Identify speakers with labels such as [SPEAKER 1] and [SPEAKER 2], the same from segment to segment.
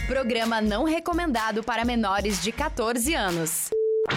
[SPEAKER 1] Programa não recomendado para menores de 14 anos.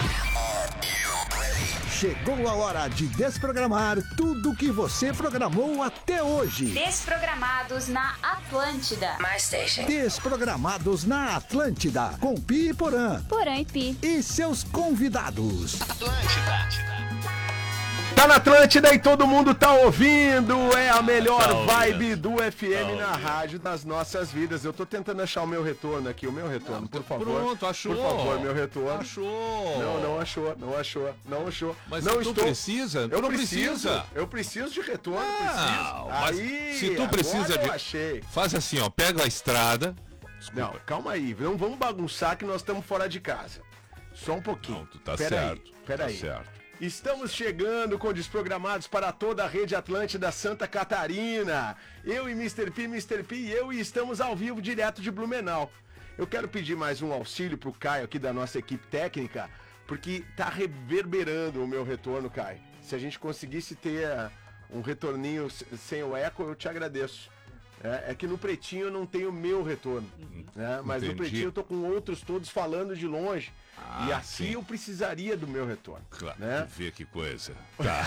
[SPEAKER 2] Chegou a hora de desprogramar tudo que você programou até hoje.
[SPEAKER 3] Desprogramados na Atlântida.
[SPEAKER 4] My station.
[SPEAKER 2] Desprogramados na Atlântida, com Pi e Porã.
[SPEAKER 3] Porã e Pi.
[SPEAKER 2] E seus convidados.
[SPEAKER 5] Atlântida. Tá na Atlântida e todo mundo tá ouvindo. É a melhor vibe do FM na rádio das nossas vidas. Eu tô tentando achar o meu retorno aqui, por favor.
[SPEAKER 6] Pronto, achou.
[SPEAKER 5] Por favor, meu retorno.
[SPEAKER 6] Achou.
[SPEAKER 5] Não achou.
[SPEAKER 6] Mas
[SPEAKER 5] não
[SPEAKER 6] se tu precisa, tu não precisa.
[SPEAKER 5] Eu preciso de retorno,
[SPEAKER 6] Mas
[SPEAKER 5] Aí,
[SPEAKER 6] se tu precisa
[SPEAKER 5] eu achei.
[SPEAKER 6] Faz assim, ó, pega a estrada. Desculpa.
[SPEAKER 5] Não, calma aí, não vamos bagunçar que nós estamos fora de casa. Só um pouquinho.
[SPEAKER 6] Não, tu tá
[SPEAKER 5] Pera
[SPEAKER 6] certo.
[SPEAKER 5] aí. Estamos chegando com Desprogramados para toda a rede Atlântida Santa Catarina. Eu e Mr. P e eu, e estamos ao vivo direto de Blumenau. Eu quero pedir mais um auxílio pro Caio aqui da nossa equipe técnica, porque tá reverberando o meu retorno, Caio. Se a gente conseguisse ter um retorninho sem o eco, eu te agradeço. É que no Pretinho eu não tenho o meu retorno, né? Mas no Pretinho eu tô com outros todos falando de longe. E aqui
[SPEAKER 6] sim.
[SPEAKER 5] eu precisaria do meu retorno.
[SPEAKER 6] Claro,
[SPEAKER 5] né?
[SPEAKER 6] tu vê que coisa. Tá.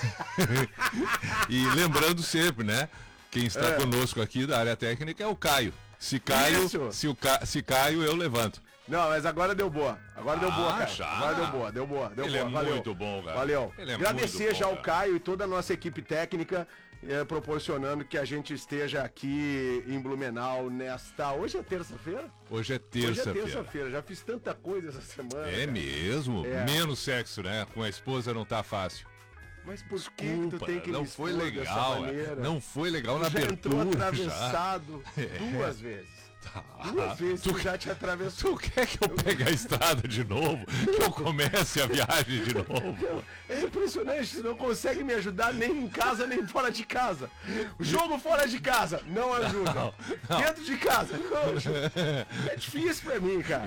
[SPEAKER 6] E lembrando sempre, né? Quem está conosco aqui da área técnica é o Caio. Se Caio, eu levanto.
[SPEAKER 5] Não, mas agora deu boa. Agora deu boa, cara.
[SPEAKER 6] Já.
[SPEAKER 5] Agora deu boa.
[SPEAKER 6] Ele
[SPEAKER 5] boa.
[SPEAKER 6] é muito bom, cara.
[SPEAKER 5] Valeu.
[SPEAKER 6] Ele é
[SPEAKER 5] Agradecer
[SPEAKER 6] muito bom,
[SPEAKER 5] já ao
[SPEAKER 6] cara.
[SPEAKER 5] Caio e toda a nossa equipe técnica proporcionando que a gente esteja aqui em Blumenau nesta... Hoje é terça-feira?
[SPEAKER 6] Hoje é
[SPEAKER 5] Hoje é
[SPEAKER 6] terça-feira.
[SPEAKER 5] terça-feira. Já fiz tanta coisa essa semana.
[SPEAKER 6] É
[SPEAKER 5] cara.
[SPEAKER 6] mesmo?
[SPEAKER 5] É.
[SPEAKER 6] Menos sexo, né? Com a esposa não tá fácil.
[SPEAKER 5] Mas por que tu tem que
[SPEAKER 6] não
[SPEAKER 5] me
[SPEAKER 6] foi
[SPEAKER 5] expor dessa
[SPEAKER 6] legal.
[SPEAKER 5] maneira?
[SPEAKER 6] Não foi legal na
[SPEAKER 5] já entrou
[SPEAKER 6] abertura.
[SPEAKER 5] atravessado duas vezes. Duas vezes tu já te atravessou.
[SPEAKER 6] Tu quer que eu pegue a estrada de novo? Que eu comece a viagem de novo?
[SPEAKER 5] É impressionante, tu não consegue me ajudar nem em casa, nem fora de casa. O jogo fora de casa não ajuda.
[SPEAKER 6] Não.
[SPEAKER 5] Dentro de casa não ajuda. É difícil pra mim, cara.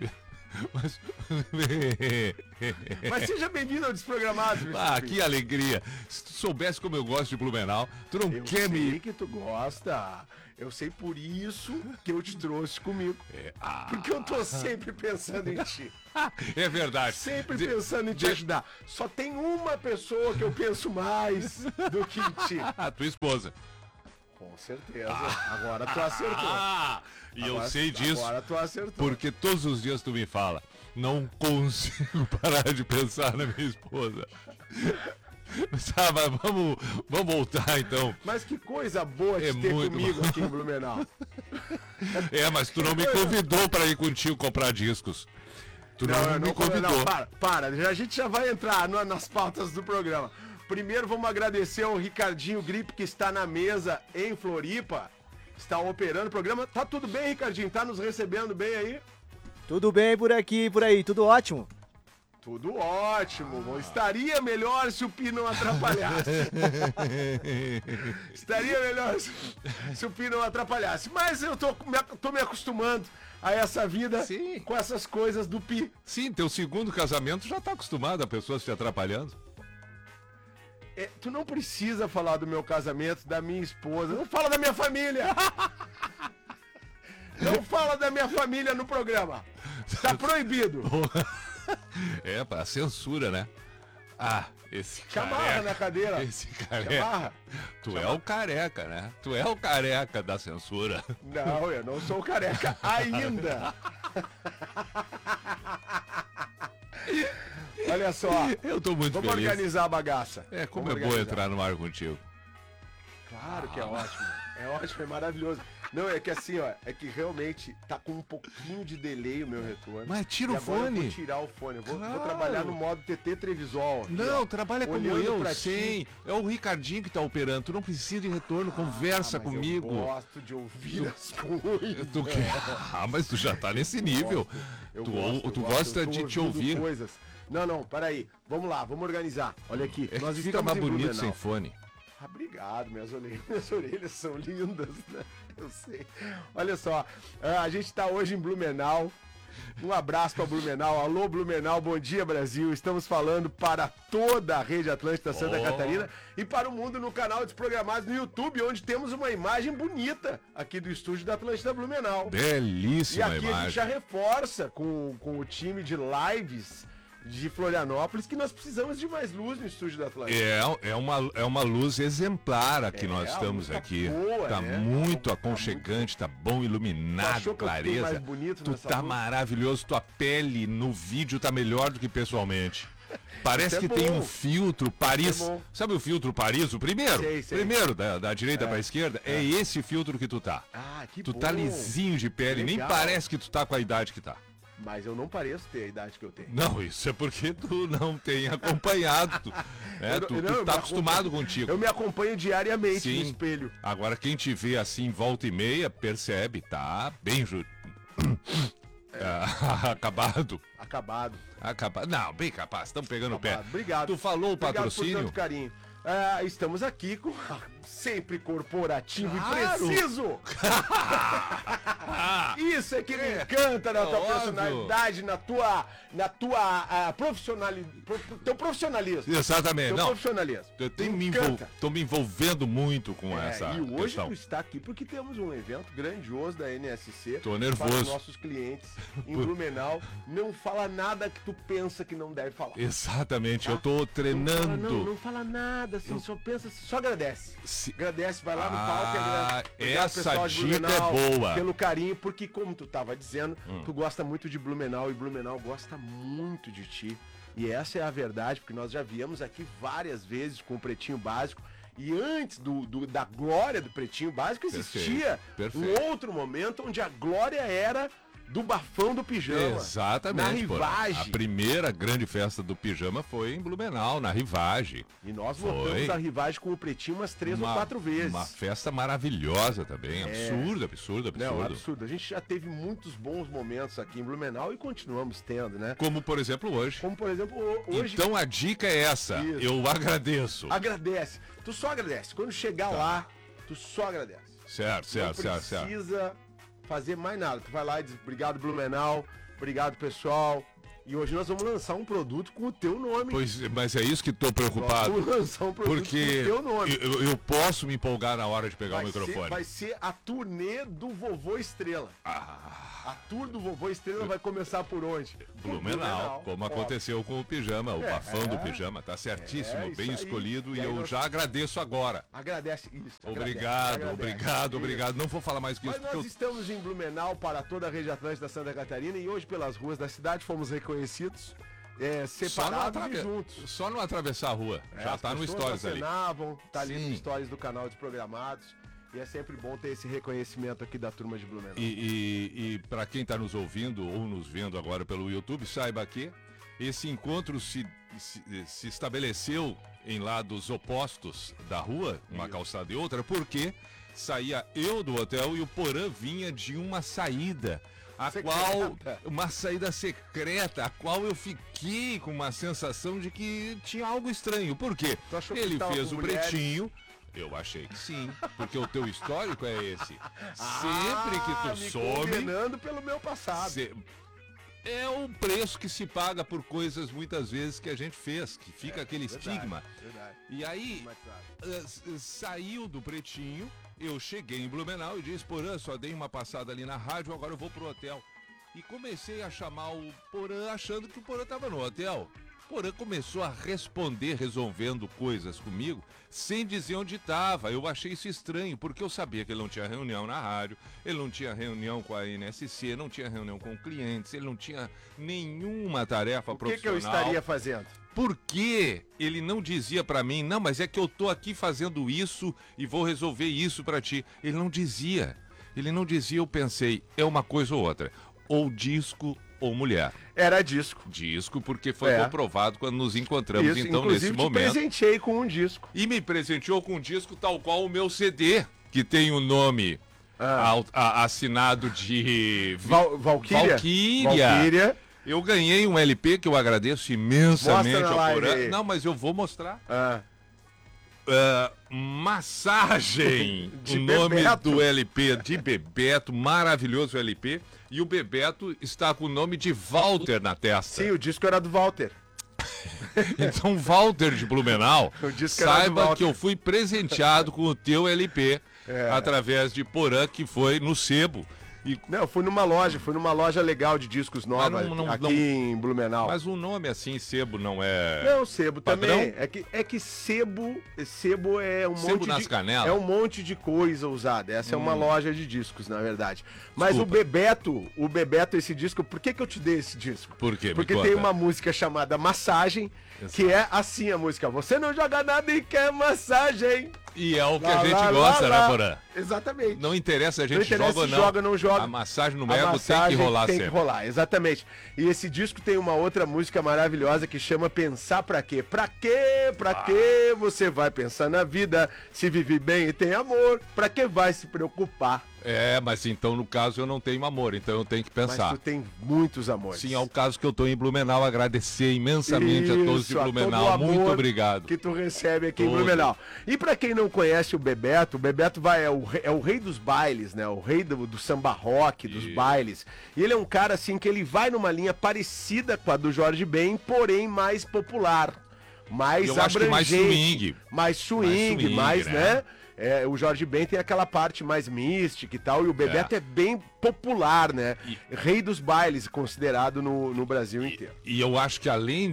[SPEAKER 5] Mas seja bem-vindo ao Desprogramado.
[SPEAKER 6] Que alegria. Se tu soubesse como eu gosto de Blumenau, tu não
[SPEAKER 5] Eu
[SPEAKER 6] quer
[SPEAKER 5] sei
[SPEAKER 6] me...
[SPEAKER 5] que tu gosta. Eu sei por isso que eu te trouxe comigo. Porque eu tô sempre pensando em ti.
[SPEAKER 6] É verdade.
[SPEAKER 5] Sempre pensando em te ajudar. Só tem uma pessoa que eu penso mais do que em ti.
[SPEAKER 6] A tua esposa.
[SPEAKER 5] Com certeza. Agora tu acertou.
[SPEAKER 6] E eu sei disso.
[SPEAKER 5] Agora tu acertou.
[SPEAKER 6] Porque todos os dias tu me fala, não consigo parar de pensar na minha esposa. Tá, mas vamos voltar então.
[SPEAKER 5] Mas que coisa boa de ter
[SPEAKER 6] muito
[SPEAKER 5] comigo
[SPEAKER 6] bom.
[SPEAKER 5] aqui em Blumenau.
[SPEAKER 6] Mas tu não me convidou pra ir contigo comprar discos. Tu não me convidou.
[SPEAKER 5] Não, para. A gente já vai entrar nas pautas do programa. Primeiro vamos agradecer ao Ricardinho Gripe, que está na mesa em Floripa. Está operando o programa. Tá tudo bem, Ricardinho? Tá nos recebendo bem aí?
[SPEAKER 7] Tudo bem por aqui e por aí, tudo ótimo.
[SPEAKER 5] Tudo ótimo. Estaria melhor se o Pi não atrapalhasse. Estaria melhor se o Pi não atrapalhasse. Mas eu tô me acostumando a essa vida.
[SPEAKER 6] Sim.
[SPEAKER 5] Com essas coisas do Pi.
[SPEAKER 6] Sim, teu segundo casamento já tá acostumado a pessoas te atrapalhando.
[SPEAKER 5] Tu não precisa falar do meu casamento, da minha esposa. Não fala da minha família. Não fala da minha família no programa. Tá proibido.
[SPEAKER 6] Pra censura, né? Esse
[SPEAKER 5] Te amarra na cadeira.
[SPEAKER 6] Esse
[SPEAKER 5] Te
[SPEAKER 6] careca.
[SPEAKER 5] amarra.
[SPEAKER 6] Tu é o careca, né? Tu é o careca da censura.
[SPEAKER 5] Não, eu não sou careca ainda. Olha só.
[SPEAKER 6] Eu tô muito
[SPEAKER 5] Vamos
[SPEAKER 6] feliz.
[SPEAKER 5] organizar a bagaça.
[SPEAKER 6] Como
[SPEAKER 5] Vamos
[SPEAKER 6] é bom
[SPEAKER 5] organizar.
[SPEAKER 6] entrar no ar contigo.
[SPEAKER 5] Claro que é ótimo. É ótimo, é maravilhoso. Não, é que assim, ó, é que realmente tá com um pouquinho de delay o meu retorno.
[SPEAKER 6] Mas tira
[SPEAKER 5] E
[SPEAKER 6] o
[SPEAKER 5] agora
[SPEAKER 6] fone.
[SPEAKER 5] Eu vou tirar o fone. Eu vou
[SPEAKER 6] Claro.
[SPEAKER 5] trabalhar no modo TT Trevisol. aqui,
[SPEAKER 6] Não,
[SPEAKER 5] ó.
[SPEAKER 6] trabalha como
[SPEAKER 5] Olhando
[SPEAKER 6] eu,
[SPEAKER 5] pra
[SPEAKER 6] sim.
[SPEAKER 5] ti.
[SPEAKER 6] É o Ricardinho que tá operando. Tu não precisa de retorno, conversa
[SPEAKER 5] Mas
[SPEAKER 6] comigo.
[SPEAKER 5] Eu gosto de ouvir as coisas.
[SPEAKER 6] Tu quer... mas tu já tá nesse nível. Tu gosta
[SPEAKER 5] eu tô
[SPEAKER 6] de te
[SPEAKER 5] ouvindo
[SPEAKER 6] ouvir.
[SPEAKER 5] Coisas. Não, peraí. Vamos lá, vamos organizar. Olha aqui.
[SPEAKER 6] É
[SPEAKER 5] Nós
[SPEAKER 6] que fica
[SPEAKER 5] estamos
[SPEAKER 6] mais
[SPEAKER 5] em
[SPEAKER 6] bonito
[SPEAKER 5] Blumenau.
[SPEAKER 6] sem fone.
[SPEAKER 5] Obrigado, minhas orelhas são lindas, né? Eu sei. Olha só, a gente tá hoje em Blumenau Um abraço para Blumenau. Alô, Blumenau, bom dia, Brasil. Estamos falando para toda a Rede Atlântida Santa Catarina e para o mundo no canal Desprogramados no YouTube, onde temos uma imagem bonita aqui do estúdio da Atlântida Blumenau. E
[SPEAKER 6] Belíssima
[SPEAKER 5] aqui a gente
[SPEAKER 6] imagem.
[SPEAKER 5] já reforça com o time de lives de Florianópolis que nós precisamos de mais luz no estúdio da Atlântida.
[SPEAKER 6] É uma luz exemplar a que nós
[SPEAKER 5] a
[SPEAKER 6] estamos
[SPEAKER 5] luz tá
[SPEAKER 6] aqui.
[SPEAKER 5] boa,
[SPEAKER 6] Tá
[SPEAKER 5] né?
[SPEAKER 6] muito
[SPEAKER 5] Tá
[SPEAKER 6] aconchegante, tá bom iluminado,
[SPEAKER 5] achou que eu fiquei
[SPEAKER 6] clareza.
[SPEAKER 5] mais bonito
[SPEAKER 6] Tu
[SPEAKER 5] nessa
[SPEAKER 6] tá
[SPEAKER 5] luz?
[SPEAKER 6] maravilhoso, tua pele no vídeo tá melhor do que pessoalmente. Parece
[SPEAKER 5] Isso é
[SPEAKER 6] que tem
[SPEAKER 5] bom.
[SPEAKER 6] um filtro Paris.
[SPEAKER 5] Isso é bom.
[SPEAKER 6] Sabe o filtro Paris, o primeiro?
[SPEAKER 5] Sei.
[SPEAKER 6] Primeiro, da direita pra esquerda. É esse filtro que tu tá.
[SPEAKER 5] Ah, que
[SPEAKER 6] Tu
[SPEAKER 5] bom.
[SPEAKER 6] tá lisinho de pele, nem
[SPEAKER 5] Legal.
[SPEAKER 6] parece que tu tá com a idade que tá.
[SPEAKER 5] Mas eu não pareço ter a idade que eu tenho.
[SPEAKER 6] Não, isso é porque tu não tem acompanhado. Tu
[SPEAKER 5] Eu
[SPEAKER 6] tá
[SPEAKER 5] me
[SPEAKER 6] acostumado contigo.
[SPEAKER 5] Eu me acompanho diariamente
[SPEAKER 6] Sim.
[SPEAKER 5] no espelho.
[SPEAKER 6] Agora, quem te vê assim, volta e meia, percebe, tá bem... Acabado.
[SPEAKER 5] Acabado.
[SPEAKER 6] Não, bem capaz, estamos pegando o pé.
[SPEAKER 5] Acabado. Obrigado.
[SPEAKER 6] Tu falou o
[SPEAKER 5] Obrigado
[SPEAKER 6] patrocínio?
[SPEAKER 5] por tanto carinho. Estamos aqui com sempre corporativo
[SPEAKER 6] Claro.
[SPEAKER 5] e preciso. Isso é que me encanta na tua
[SPEAKER 6] óbvio.
[SPEAKER 5] personalidade, na tua teu profissionalismo.
[SPEAKER 6] Exatamente,
[SPEAKER 5] Teu
[SPEAKER 6] não.
[SPEAKER 5] profissionalismo.
[SPEAKER 6] Eu
[SPEAKER 5] Me encanta.
[SPEAKER 6] tô me envolvendo muito com essa
[SPEAKER 5] E hoje
[SPEAKER 6] questão.
[SPEAKER 5] tu está aqui porque temos um evento grandioso da NSC.
[SPEAKER 6] Tô
[SPEAKER 5] Para
[SPEAKER 6] nervoso.
[SPEAKER 5] os nossos clientes em Blumenau. Não fala nada que tu pensa que não deve falar.
[SPEAKER 6] Exatamente, eu tô
[SPEAKER 5] Não fala,
[SPEAKER 6] treinando.
[SPEAKER 5] não fala nada, assim, só pensa, só agradece.
[SPEAKER 6] Se-
[SPEAKER 5] Agradece, vai lá no palco e agradece. Obrigado,
[SPEAKER 6] essa
[SPEAKER 5] pessoal de
[SPEAKER 6] dica
[SPEAKER 5] Blumenau,
[SPEAKER 6] é boa.
[SPEAKER 5] Pelo carinho, porque como tu tava dizendo, tu gosta muito de Blumenau e Blumenau gosta muito de ti. E essa é a verdade, porque nós já viemos aqui várias vezes com o Pretinho Básico. E antes da glória do Pretinho Básico existia
[SPEAKER 6] Perfeito.
[SPEAKER 5] um outro momento onde a glória era do bafão do pijama.
[SPEAKER 6] Exatamente,
[SPEAKER 5] Na
[SPEAKER 6] pô.
[SPEAKER 5] Rivage.
[SPEAKER 6] A primeira grande festa do pijama foi em Blumenau, na Rivage.
[SPEAKER 5] E nós
[SPEAKER 6] Foi.
[SPEAKER 5] voltamos a Rivage com o Pretinho umas 3 ou 4 vezes.
[SPEAKER 6] Uma festa maravilhosa também, absurdo.
[SPEAKER 5] Não, absurdo. A gente já teve muitos bons momentos aqui em Blumenau e continuamos tendo, né?
[SPEAKER 6] Como por exemplo hoje.
[SPEAKER 5] Como, por exemplo, hoje...
[SPEAKER 6] Então a dica é essa,
[SPEAKER 5] Isso.
[SPEAKER 6] eu agradeço.
[SPEAKER 5] Agradece. Tu só agradece. Quando chegar lá, tu só agradece.
[SPEAKER 6] Certo.
[SPEAKER 5] Não precisa fazer mais nada. Tu vai lá e diz, obrigado, Blumenau. Obrigado, pessoal. E hoje nós vamos lançar um produto com o teu nome.
[SPEAKER 6] Pois, mas é isso que tô preocupado.
[SPEAKER 5] Vamos lançar um produto
[SPEAKER 6] Porque
[SPEAKER 5] com o teu nome.
[SPEAKER 6] eu posso me empolgar na hora de pegar o microfone.
[SPEAKER 5] Vai ser a turnê do Vovô Estrela. A tour do Vovô Estrela vai começar por onde? Por
[SPEAKER 6] Blumenau, como
[SPEAKER 5] Ó,
[SPEAKER 6] aconteceu com o pijama, o bafão do pijama, tá certíssimo,
[SPEAKER 5] isso
[SPEAKER 6] bem
[SPEAKER 5] aí.
[SPEAKER 6] escolhido
[SPEAKER 5] E
[SPEAKER 6] e
[SPEAKER 5] aí
[SPEAKER 6] eu
[SPEAKER 5] nós-
[SPEAKER 6] já agradeço agora.
[SPEAKER 5] Agradece isso.
[SPEAKER 6] Obrigado.
[SPEAKER 5] Isso.
[SPEAKER 6] Não vou falar mais que isso,
[SPEAKER 5] Mas nós estamos em Blumenau para toda a rede Atlântida Santa Catarina e hoje pelas ruas da cidade fomos reconhecidos, separados e juntos.
[SPEAKER 6] Só não atravessar a rua, já
[SPEAKER 5] As
[SPEAKER 6] tá no
[SPEAKER 5] pessoas
[SPEAKER 6] Stories ali.
[SPEAKER 5] acenavam, tá ali
[SPEAKER 6] Sim.
[SPEAKER 5] no Stories do canal Desprogramados e é sempre bom ter esse reconhecimento aqui da turma de Blumenau.
[SPEAKER 6] E para quem está nos ouvindo ou nos vendo agora pelo YouTube, saiba que esse encontro se estabeleceu em lados opostos da rua, uma calçada e outra, porque saía eu do hotel e o Porã vinha de uma saída. Uma saída secreta, a qual eu fiquei com uma sensação de que tinha algo estranho. Por quê?
[SPEAKER 5] Tu achou que
[SPEAKER 6] Ele
[SPEAKER 5] tava
[SPEAKER 6] fez
[SPEAKER 5] com
[SPEAKER 6] o
[SPEAKER 5] mulheres?
[SPEAKER 6] pretinho. Eu achei que sim, porque o teu histórico é esse. Sempre que tu
[SPEAKER 5] me
[SPEAKER 6] some,
[SPEAKER 5] condenando pelo meu passado.
[SPEAKER 6] é o preço que se paga por coisas muitas vezes que a gente fez, que fica aquele
[SPEAKER 5] Verdade,
[SPEAKER 6] estigma.
[SPEAKER 5] Verdade.
[SPEAKER 6] E aí,
[SPEAKER 5] Mais claro.
[SPEAKER 6] saiu do pretinho, eu cheguei em Blumenau e disse, Porã, só dei uma passada ali na rádio, agora eu vou pro hotel. E comecei a chamar o Porã achando que o Porã tava no hotel. Porã começou a responder, resolvendo coisas comigo, sem dizer onde estava. Eu achei isso estranho, porque eu sabia que ele não tinha reunião na rádio, ele não tinha reunião com a NSC, não tinha reunião com clientes, ele não tinha nenhuma tarefa
[SPEAKER 5] O que
[SPEAKER 6] profissional.
[SPEAKER 5] eu estaria fazendo?
[SPEAKER 6] Por que ele não dizia pra mim, não, mas é que eu tô aqui fazendo isso e vou resolver isso pra ti. Ele não dizia, eu pensei, é uma coisa ou outra, ou disco ou mulher.
[SPEAKER 5] Era disco.
[SPEAKER 6] Disco, porque foi comprovado quando nos encontramos,
[SPEAKER 5] Isso,
[SPEAKER 6] então,
[SPEAKER 5] inclusive,
[SPEAKER 6] nesse
[SPEAKER 5] te
[SPEAKER 6] momento.
[SPEAKER 5] presenteei com um disco.
[SPEAKER 6] E me presenteou com um disco tal qual o meu CD, que tem o nome assinado de
[SPEAKER 5] Valquíria.
[SPEAKER 6] Valquíria. Eu ganhei um LP que eu agradeço imensamente
[SPEAKER 5] Mostra na
[SPEAKER 6] ao
[SPEAKER 5] live
[SPEAKER 6] Porã.
[SPEAKER 5] aí.
[SPEAKER 6] Não, mas eu vou mostrar.
[SPEAKER 5] Ah,
[SPEAKER 6] Massagem,
[SPEAKER 5] De
[SPEAKER 6] o nome
[SPEAKER 5] Bebeto.
[SPEAKER 6] do LP de Bebeto, maravilhoso LP. E o Bebeto está com o nome de Walter na testa.
[SPEAKER 5] Sim, o disco era do Walter.
[SPEAKER 6] Então, Walter de Blumenau,
[SPEAKER 5] O disco era do
[SPEAKER 6] saiba
[SPEAKER 5] Walter.
[SPEAKER 6] que eu fui presenteado com o teu LP através de Porã, que foi no Sebo. E,
[SPEAKER 5] Não, eu fui numa loja legal de discos nova
[SPEAKER 6] não-
[SPEAKER 5] aqui
[SPEAKER 6] não-
[SPEAKER 5] em Blumenau.
[SPEAKER 6] mas um nome assim, Sebo, não é...
[SPEAKER 5] Não, sebo
[SPEAKER 6] Padrão?
[SPEAKER 5] também. É que sebo é um
[SPEAKER 6] Sebo
[SPEAKER 5] monte
[SPEAKER 6] nas
[SPEAKER 5] de
[SPEAKER 6] canelas?
[SPEAKER 5] é um monte de coisa usada. Essa é uma loja de discos, na verdade. Mas
[SPEAKER 6] Desculpa.
[SPEAKER 5] o Bebeto, esse disco, por que eu te dei esse disco?
[SPEAKER 6] Por quê? Me
[SPEAKER 5] Porque
[SPEAKER 6] conta.
[SPEAKER 5] tem uma música chamada Massagem, que é assim a música. Você não joga nada e quer massagem.
[SPEAKER 6] E é o que
[SPEAKER 5] Lá,
[SPEAKER 6] a gente
[SPEAKER 5] lá,
[SPEAKER 6] gosta,
[SPEAKER 5] lá,
[SPEAKER 6] né,
[SPEAKER 5] lá.
[SPEAKER 6] Porã?
[SPEAKER 5] Exatamente.
[SPEAKER 6] Não interessa se a gente
[SPEAKER 5] Não interessa
[SPEAKER 6] joga ou
[SPEAKER 5] se
[SPEAKER 6] não.
[SPEAKER 5] joga ou não joga.
[SPEAKER 6] A massagem no
[SPEAKER 5] A
[SPEAKER 6] ego tem que
[SPEAKER 5] massagem
[SPEAKER 6] rolar
[SPEAKER 5] tem
[SPEAKER 6] sempre.
[SPEAKER 5] que rolar, exatamente. E esse disco tem uma outra música maravilhosa que chama Pensar Pra Quê? Pra quê? Pra quê você vai pensar na vida? Se vive bem e tem amor, pra que vai se preocupar?
[SPEAKER 6] É, mas então no caso eu não tenho amor, então eu tenho que
[SPEAKER 5] Mas
[SPEAKER 6] pensar.
[SPEAKER 5] tu tem muitos amores.
[SPEAKER 6] Sim, é o caso que eu tô em Blumenau, agradecer imensamente a todos de
[SPEAKER 5] Isso, a todo
[SPEAKER 6] Blumenau,
[SPEAKER 5] o amor
[SPEAKER 6] muito obrigado.
[SPEAKER 5] que tu recebe aqui em
[SPEAKER 6] Todo.
[SPEAKER 5] Blumenau. E pra quem não conhece o Bebeto é o rei dos bailes, né? O rei do samba rock, dos
[SPEAKER 6] Isso.
[SPEAKER 5] bailes. E ele é um cara assim que ele vai numa linha parecida com a do Jorge Ben, porém mais popular, mais
[SPEAKER 6] Eu acho que mais
[SPEAKER 5] abrangente,
[SPEAKER 6] swing.
[SPEAKER 5] mais swing,
[SPEAKER 6] Mais swing, né?
[SPEAKER 5] né? É, o Jorge Ben tem aquela parte mais mística e tal, e o Bebeto é bem popular, né? Rei dos bailes, considerado no Brasil inteiro.
[SPEAKER 6] E eu acho que além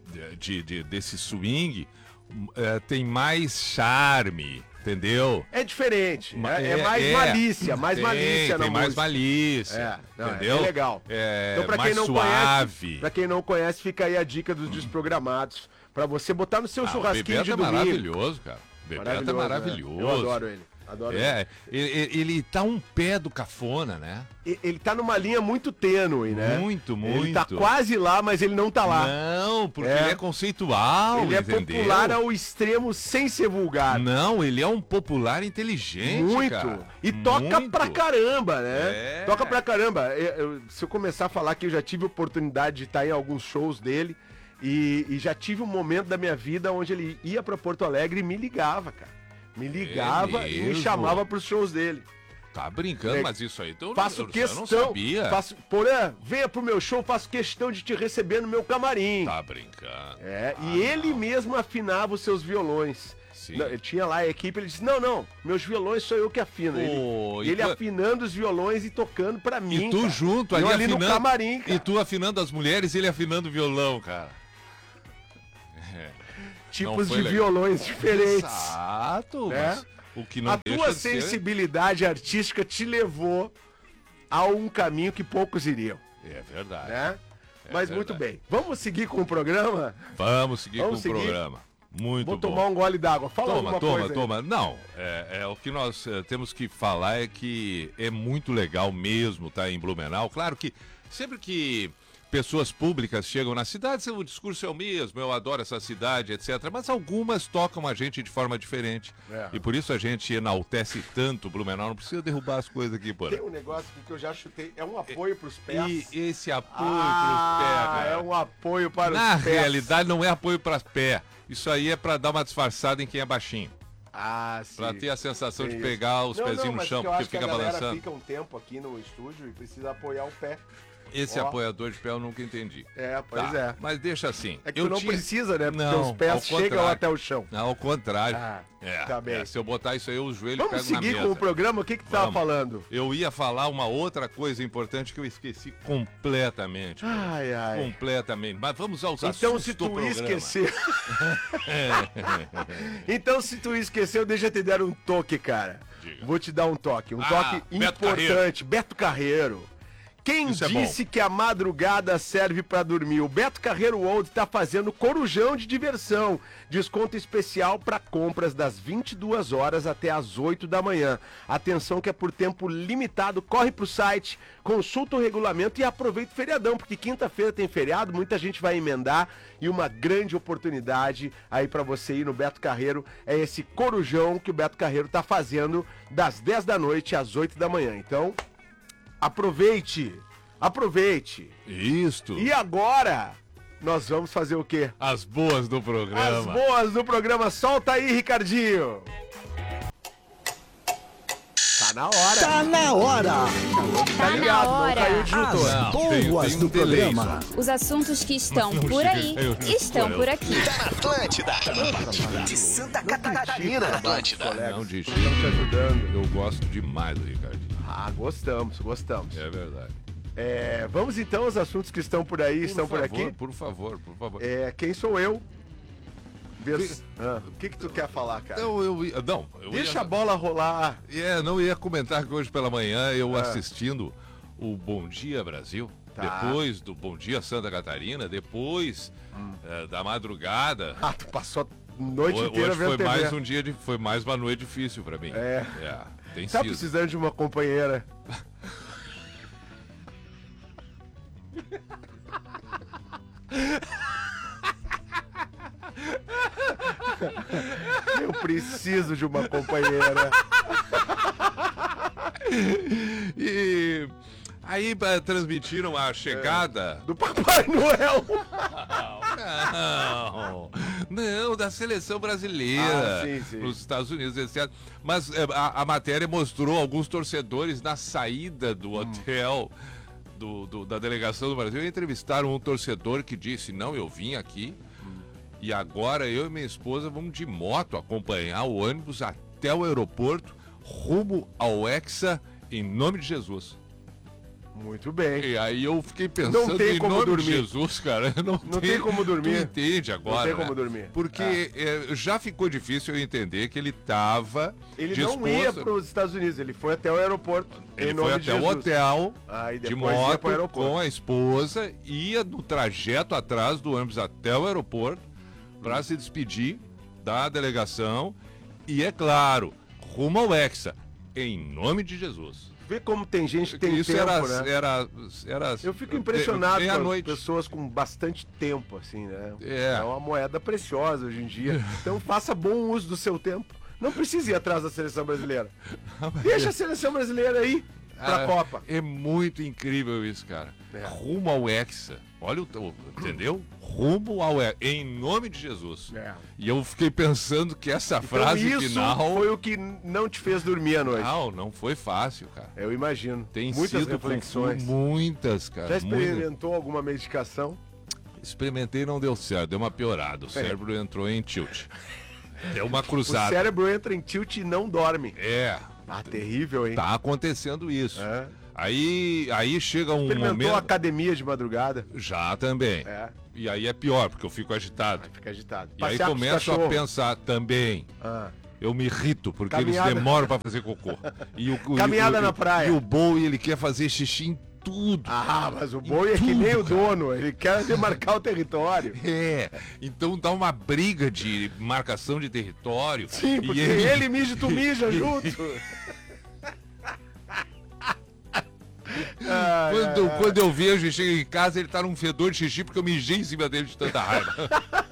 [SPEAKER 6] desse swing, tem mais charme, entendeu?
[SPEAKER 5] É diferente,
[SPEAKER 6] Ma-
[SPEAKER 5] é mais malícia, mais malícia na
[SPEAKER 6] tem mais
[SPEAKER 5] música.
[SPEAKER 6] malícia,
[SPEAKER 5] Não,
[SPEAKER 6] entendeu?
[SPEAKER 5] É legal.
[SPEAKER 6] É,
[SPEAKER 5] Então, pra
[SPEAKER 6] mais
[SPEAKER 5] quem não
[SPEAKER 6] suave.
[SPEAKER 5] conhece, pra quem não conhece, fica aí a dica dos desprogramados pra você botar no seu
[SPEAKER 6] O
[SPEAKER 5] churrasquinho
[SPEAKER 6] Bebeto
[SPEAKER 5] de
[SPEAKER 6] é
[SPEAKER 5] domingo.
[SPEAKER 6] maravilhoso, cara. O Bebeto é maravilhoso.
[SPEAKER 5] Né? Eu adoro ele. Adoro ele.
[SPEAKER 6] É, ele tá um pé do cafona, né?
[SPEAKER 5] Ele tá numa linha muito tênue, né?
[SPEAKER 6] Muito,
[SPEAKER 5] Ele tá
[SPEAKER 6] muito.
[SPEAKER 5] quase lá, mas ele não tá lá.
[SPEAKER 6] Não, porque
[SPEAKER 5] É.
[SPEAKER 6] ele é conceitual,
[SPEAKER 5] Ele é
[SPEAKER 6] entendeu?
[SPEAKER 5] popular ao extremo sem ser vulgar.
[SPEAKER 6] Não, ele é um popular inteligente,
[SPEAKER 5] Muito.
[SPEAKER 6] cara.
[SPEAKER 5] E toca
[SPEAKER 6] Muito.
[SPEAKER 5] pra caramba, né?
[SPEAKER 6] É.
[SPEAKER 5] Toca pra caramba. Se eu começar a falar que eu já tive oportunidade de estar em alguns shows dele e já tive um momento da minha vida onde ele ia pra Porto Alegre e me ligava, cara. Me ligava e me
[SPEAKER 6] mesmo?
[SPEAKER 5] chamava pros shows dele.
[SPEAKER 6] Tá brincando,
[SPEAKER 5] É,
[SPEAKER 6] mas isso aí eu
[SPEAKER 5] Faço
[SPEAKER 6] eu não
[SPEAKER 5] questão.
[SPEAKER 6] sabia.
[SPEAKER 5] Porã, venha pro meu show, faço questão de te receber no meu camarim.
[SPEAKER 6] Tá brincando.
[SPEAKER 5] E ele
[SPEAKER 6] não.
[SPEAKER 5] mesmo afinava os seus violões.
[SPEAKER 6] Sim.
[SPEAKER 5] Não, ele tinha lá a equipe, ele disse: Não, meus violões sou eu que afino.
[SPEAKER 6] Pô,
[SPEAKER 5] ele
[SPEAKER 6] e tu-
[SPEAKER 5] afinando os violões e tocando pra mim.
[SPEAKER 6] E tu
[SPEAKER 5] cara.
[SPEAKER 6] junto
[SPEAKER 5] Eu
[SPEAKER 6] ali
[SPEAKER 5] ali
[SPEAKER 6] afinando.
[SPEAKER 5] no camarim, cara.
[SPEAKER 6] E tu afinando as mulheres e ele afinando o violão, cara.
[SPEAKER 5] Tipos
[SPEAKER 6] não foi
[SPEAKER 5] de
[SPEAKER 6] legal.
[SPEAKER 5] violões diferentes.
[SPEAKER 6] Exato,
[SPEAKER 5] né?
[SPEAKER 6] mas o que não
[SPEAKER 5] A
[SPEAKER 6] deixa
[SPEAKER 5] tua
[SPEAKER 6] de ser-
[SPEAKER 5] sensibilidade artística te levou a um caminho que poucos iriam,
[SPEAKER 6] É verdade.
[SPEAKER 5] né? Mas
[SPEAKER 6] verdade.
[SPEAKER 5] muito bem. Vamos seguir com o programa?
[SPEAKER 6] Vamos seguir
[SPEAKER 5] Vamos
[SPEAKER 6] com o
[SPEAKER 5] seguir?
[SPEAKER 6] programa. Muito
[SPEAKER 5] Vou
[SPEAKER 6] bom.
[SPEAKER 5] tomar um gole d'água. Fala alguma coisa aí.
[SPEAKER 6] Toma. Não, o que nós temos que falar é que é muito legal mesmo estar em Blumenau. Claro que sempre que pessoas públicas chegam na cidade, o discurso é o mesmo, eu adoro essa cidade, etc. Mas algumas tocam a gente de forma diferente.
[SPEAKER 5] É.
[SPEAKER 6] E por isso a gente enaltece tanto o Blumenau. Não precisa derrubar as coisas aqui, porra.
[SPEAKER 5] Tem um negócio aqui que eu já chutei. É um apoio pros pés.
[SPEAKER 6] E esse apoio
[SPEAKER 5] Ah,
[SPEAKER 6] pros pés,
[SPEAKER 5] é
[SPEAKER 6] cara.
[SPEAKER 5] um apoio para
[SPEAKER 6] Na
[SPEAKER 5] os pés.
[SPEAKER 6] realidade, não é apoio para pé. Isso aí é para dar uma disfarçada em quem é baixinho.
[SPEAKER 5] Ah, sim.
[SPEAKER 6] Pra ter a sensação de
[SPEAKER 5] Sim.
[SPEAKER 6] pegar os pezinhos no
[SPEAKER 5] mas
[SPEAKER 6] chão,
[SPEAKER 5] eu
[SPEAKER 6] porque
[SPEAKER 5] acho que
[SPEAKER 6] fica
[SPEAKER 5] a galera
[SPEAKER 6] balançando.
[SPEAKER 5] fica um tempo aqui no estúdio e precisa apoiar o pé.
[SPEAKER 6] Esse
[SPEAKER 5] Ó.
[SPEAKER 6] apoiador de pé eu nunca entendi.
[SPEAKER 5] É, pois
[SPEAKER 6] Tá,
[SPEAKER 5] é.
[SPEAKER 6] Mas deixa assim.
[SPEAKER 5] É que tu não precisa, né? Porque
[SPEAKER 6] Não,
[SPEAKER 5] os pés
[SPEAKER 6] ao
[SPEAKER 5] chegam
[SPEAKER 6] contrário.
[SPEAKER 5] até o chão.
[SPEAKER 6] Não, ao contrário.
[SPEAKER 5] Ah, tá
[SPEAKER 6] É,
[SPEAKER 5] bem.
[SPEAKER 6] se eu botar isso aí, os joelhos
[SPEAKER 5] Vamos
[SPEAKER 6] pegam na
[SPEAKER 5] seguir
[SPEAKER 6] mesa.
[SPEAKER 5] com o programa? O que tu tava
[SPEAKER 6] Vamos.
[SPEAKER 5] falando?
[SPEAKER 6] Eu ia falar uma outra coisa importante que eu esqueci completamente.
[SPEAKER 5] Ai, ai.
[SPEAKER 6] Completamente. Mas vamos aos
[SPEAKER 5] Então,
[SPEAKER 6] assuntos
[SPEAKER 5] se
[SPEAKER 6] do
[SPEAKER 5] tu
[SPEAKER 6] programa.
[SPEAKER 5] esquecer. Então, se tu esqueceu, deixa eu te dar um toque, cara.
[SPEAKER 6] Diga.
[SPEAKER 5] Vou te dar um toque. Um
[SPEAKER 6] Ah,
[SPEAKER 5] toque
[SPEAKER 6] Beto
[SPEAKER 5] importante. Beto Carreiro. Quem
[SPEAKER 6] Isso é
[SPEAKER 5] disse que a madrugada serve pra dormir? O Beto Carreiro World tá fazendo corujão de diversão. Desconto especial para compras das 22 horas até as 8 da manhã. Atenção que é por tempo limitado. Corre pro site, consulta o regulamento e aproveita o feriadão, porque quinta-feira tem feriado, muita gente vai emendar e uma grande oportunidade aí pra você ir no Beto Carreiro é esse corujão que o Beto Carreiro tá fazendo das 10 da noite às 8 da manhã. Então, aproveite!
[SPEAKER 6] Isto.
[SPEAKER 5] E agora, nós vamos fazer o quê?
[SPEAKER 6] As boas do
[SPEAKER 5] As
[SPEAKER 6] programa.
[SPEAKER 5] boas do programa. Solta aí, Ricardinho! Tá Tá na hora.
[SPEAKER 2] Tá na hora.
[SPEAKER 5] Tá ligado, não
[SPEAKER 3] hora.
[SPEAKER 5] caiu o disjuntor.
[SPEAKER 2] As
[SPEAKER 6] tem
[SPEAKER 2] boas
[SPEAKER 6] um
[SPEAKER 2] do
[SPEAKER 6] delay
[SPEAKER 2] programa.
[SPEAKER 3] Os assuntos que estão
[SPEAKER 6] Não
[SPEAKER 3] por aí
[SPEAKER 6] cheguei, eu não
[SPEAKER 3] estão
[SPEAKER 6] sou
[SPEAKER 3] por
[SPEAKER 6] eu.
[SPEAKER 3] aqui.
[SPEAKER 4] Atlântida, de Santa Catarina, Atlântida.
[SPEAKER 6] Não, de
[SPEAKER 5] Estão te ajudando.
[SPEAKER 6] Eu gosto demais do Ricardinho.
[SPEAKER 5] Ah, gostamos.
[SPEAKER 6] É verdade.
[SPEAKER 5] Vamos então aos assuntos que estão por aí, estão por
[SPEAKER 6] favor,
[SPEAKER 5] aqui.
[SPEAKER 6] Por favor.
[SPEAKER 5] Quem sou eu? O que tu quer falar, cara?
[SPEAKER 6] Eu
[SPEAKER 5] Deixa
[SPEAKER 6] ia,
[SPEAKER 5] a bola rolar.
[SPEAKER 6] não ia comentar que hoje pela manhã eu assistindo o Bom Dia Brasil,
[SPEAKER 5] Tá.
[SPEAKER 6] depois do Bom Dia Santa Catarina, depois da madrugada.
[SPEAKER 5] Ah, tu passou a noite inteira
[SPEAKER 6] Hoje
[SPEAKER 5] vendo
[SPEAKER 6] foi
[SPEAKER 5] TV.
[SPEAKER 6] mais um dia foi mais uma noite difícil pra mim. Tem
[SPEAKER 5] Tá
[SPEAKER 6] sido.
[SPEAKER 5] precisando de uma companheira. Eu preciso de uma companheira.
[SPEAKER 6] E aí transmitiram a chegada.
[SPEAKER 5] Do Papai Noel.
[SPEAKER 6] Não, da seleção brasileira
[SPEAKER 5] sim.
[SPEAKER 6] nos Estados Unidos, etc. Mas a matéria mostrou alguns torcedores na saída do hotel da delegação do Brasil. Entrevistaram um torcedor que disse: não, eu vim aqui e agora eu e minha esposa vamos de moto acompanhar o ônibus até o aeroporto, rumo ao Hexa, em nome de Jesus.
[SPEAKER 5] Muito bem.
[SPEAKER 6] E aí eu fiquei pensando,
[SPEAKER 5] Não tem
[SPEAKER 6] em
[SPEAKER 5] como
[SPEAKER 6] nome
[SPEAKER 5] dormir.
[SPEAKER 6] de Jesus, cara. Não
[SPEAKER 5] tem como dormir.
[SPEAKER 6] Tu entende agora,
[SPEAKER 5] Não tem como
[SPEAKER 6] né?
[SPEAKER 5] dormir.
[SPEAKER 6] Porque já ficou difícil eu entender que ele tava
[SPEAKER 5] Ele
[SPEAKER 6] disposto...
[SPEAKER 5] não ia para os Estados Unidos, ele foi até o aeroporto.
[SPEAKER 6] Ele
[SPEAKER 5] em
[SPEAKER 6] foi
[SPEAKER 5] nome
[SPEAKER 6] até
[SPEAKER 5] de
[SPEAKER 6] o
[SPEAKER 5] Jesus.
[SPEAKER 6] hotel,
[SPEAKER 5] Aí
[SPEAKER 6] de
[SPEAKER 5] depois ia
[SPEAKER 6] moto,
[SPEAKER 5] pro aeroporto.
[SPEAKER 6] com a esposa, ia no trajeto atrás do ônibus até o aeroporto para se despedir da delegação e, é claro, rumo ao Hexa, em nome de Jesus.
[SPEAKER 5] Vê como tem gente que tem
[SPEAKER 6] Isso
[SPEAKER 5] tempo,
[SPEAKER 6] era,
[SPEAKER 5] né?
[SPEAKER 6] era...
[SPEAKER 5] Eu fico impressionado com
[SPEAKER 6] meia-noite.
[SPEAKER 5] pessoas com bastante tempo, assim, né?
[SPEAKER 6] É.
[SPEAKER 5] uma moeda preciosa hoje em dia. Então faça bom uso do seu tempo. Não precisa ir atrás da seleção brasileira. Deixa a seleção brasileira aí pra Copa.
[SPEAKER 6] É muito incrível isso, cara.
[SPEAKER 5] É.
[SPEAKER 6] Rumo ao Hexa. Olha entendeu? Rumo ao Hexa. Em nome de Jesus.
[SPEAKER 5] É.
[SPEAKER 6] E eu fiquei pensando que essa
[SPEAKER 5] Então
[SPEAKER 6] frase
[SPEAKER 5] isso
[SPEAKER 6] final...
[SPEAKER 5] foi o que não te fez dormir à noite.
[SPEAKER 6] Não foi fácil, cara.
[SPEAKER 5] Eu imagino.
[SPEAKER 6] Tem
[SPEAKER 5] muitas
[SPEAKER 6] sido
[SPEAKER 5] reflexões.
[SPEAKER 6] muitas, cara.
[SPEAKER 5] Já
[SPEAKER 6] muitas.
[SPEAKER 5] experimentou alguma medicação?
[SPEAKER 6] Experimentei e não deu certo, deu uma piorada. O cérebro entrou em tilt. Deu uma
[SPEAKER 5] O
[SPEAKER 6] cruzada.
[SPEAKER 5] cérebro entra em tilt e não dorme.
[SPEAKER 6] É,
[SPEAKER 5] Ah, terrível, hein?
[SPEAKER 6] tá acontecendo isso.
[SPEAKER 5] É.
[SPEAKER 6] Aí chega um
[SPEAKER 5] Experimentou
[SPEAKER 6] momento...
[SPEAKER 5] academia de madrugada?
[SPEAKER 6] Já também.
[SPEAKER 5] É,
[SPEAKER 6] E aí é pior, porque eu fico agitado.
[SPEAKER 5] fica agitado.
[SPEAKER 6] E aí
[SPEAKER 5] Passear com os
[SPEAKER 6] começo a
[SPEAKER 5] cachorros.
[SPEAKER 6] pensar também.
[SPEAKER 5] Ah.
[SPEAKER 6] Eu me irrito, porque
[SPEAKER 5] Caminhada.
[SPEAKER 6] eles demoram pra fazer cocô. E
[SPEAKER 5] Caminhada na praia.
[SPEAKER 6] E o Bowie, ele quer fazer xixi em tudo.
[SPEAKER 5] Ah, mas o boi é que nem o dono, ele quer demarcar o território.
[SPEAKER 6] É, então dá uma briga de marcação de território.
[SPEAKER 5] Sim,
[SPEAKER 6] E
[SPEAKER 5] porque ele mija e tu mija junto.
[SPEAKER 6] Quando eu vejo e chego em casa, ele tá num fedor de xixi porque eu mijei em cima dele de tanta raiva.